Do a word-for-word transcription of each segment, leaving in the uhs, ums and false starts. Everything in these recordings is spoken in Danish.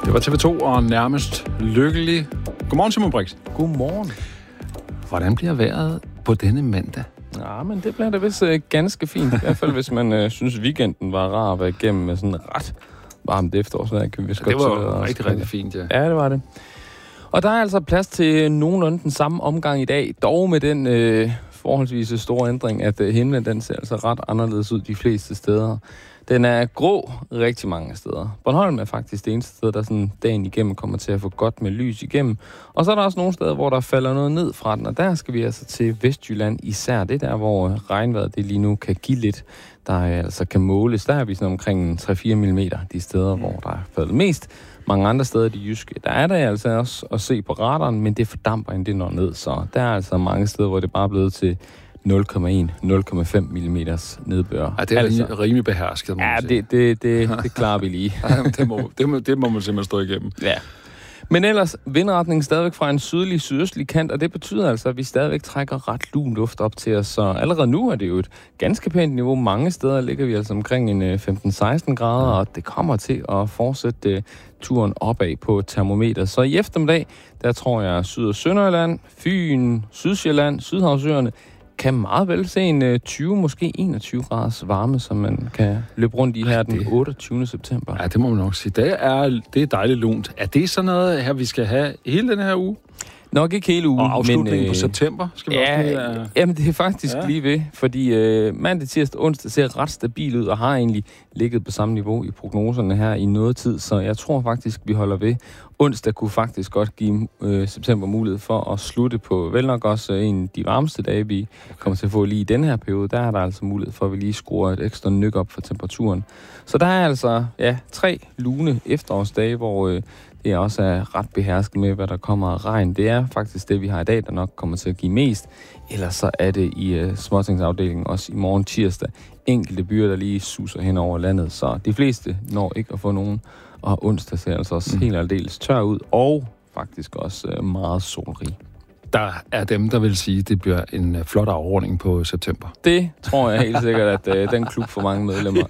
Det var T V to og nærmest lykkelig. Godmorgen, Simon Brix. Godmorgen. Hvordan bliver vejret på denne mandag? Ja, men det bliver da vist uh, ganske fint. I hvert fald, hvis man uh, synes, weekenden var rar at være igennem med sådan ret varmt efterårsvejr. Kan vi ja, det var rigtig, rigtig fint, ja. Ja, det var det. Og der er altså plads til nogenlunde den samme omgang i dag, dog med den øh, forholdsvis store ændring, at øh, himlen den ser altså ret anderledes ud de fleste steder. Den er grå rigtig mange steder. Bornholm er faktisk det eneste sted, der sådan dagen igennem kommer til at få godt med lys igennem. Og så er der også nogle steder, hvor der falder noget ned fra den, og der skal vi altså til Vestjylland især. Det der, hvor regnvejret det lige nu kan give lidt, der altså kan måles. Der er vi sådan omkring tre til fire millimeter de steder, mm. hvor der er faldet mest. Mange andre steder i de jyske, der er der altså også at se på radaren, men det fordamper, inden det når ned. Så der er altså mange steder, hvor det bare er blevet til nul komma en til nul komma fem millimeters nedbør. Ja, det er altså rimelig behersket, må ja, man sige. det, det, det, det klarer vi lige. Ja, det, må, det, må, det må man simpelthen stå igennem. Ja. Men ellers vindretningen stadigvæk fra en sydlig, sydøstlig kant, og det betyder altså, at vi stadigvæk trækker ret lun luft op til os. Så allerede nu er det jo et ganske pænt niveau. Mange steder ligger vi altså omkring en femten til seksten grader, og det kommer til at fortsætte turen opad på termometer. Så i eftermiddag, der tror jeg Syd- og Sønderjylland, Fyn, Sydsjælland, Sydhavsøerne, kan meget vel se en tyve, måske enogtyve graders varme, som man kan løbe rundt i her den otteogtyvende september. Ja, det må man nok sige. Det er, det er dejligt lunt. Er det sådan noget her, vi skal have hele den her uge? Nok ikke hele ugen. Og afslutningen men, øh, på september skal vi ja, også lige... Uh... Jamen, det er faktisk ja. lige ved, fordi øh, mandag, tirsdag, onsdag ser ret stabil ud, og har egentlig ligget på samme niveau i prognoserne her i noget tid, så jeg tror faktisk, vi holder ved. Onsdag kunne faktisk godt give øh, september mulighed for at slutte på vel nok også en af de varmeste dage, vi kommer til at få lige i den her periode. Der er der altså mulighed for, at vi lige skruer et ekstra nyk op for temperaturen. Så der er altså ja, tre lune efterårsdage, hvor øh, det også er ret behersket med, hvad der kommer af regn. Det er faktisk det, vi har i dag, der nok kommer til at give mest. Ellers så er det i uh, småtingsafdelingen også i morgen tirsdag enkelte byer, der lige suser hen over landet. Så de fleste når ikke at få nogen. Og onsdag ser altså også mm. helt aldeles tør ud, og faktisk også uh, meget solrig. Der er dem, der vil sige, at det bliver en uh, flot afrunding på september. Det tror jeg helt sikkert, at uh, den klub får mange medlemmer.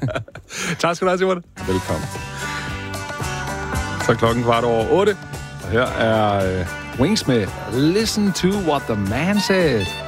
Tak skal du have, Simon. Velkommen. Så klokken kvart over otte, og her er uh, Wings med Listen to What the Man Said.